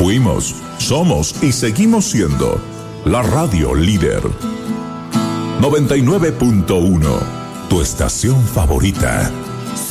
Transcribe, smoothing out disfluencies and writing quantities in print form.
Fuimos, somos y seguimos siendo la radio líder. 99.1, tu estación favorita.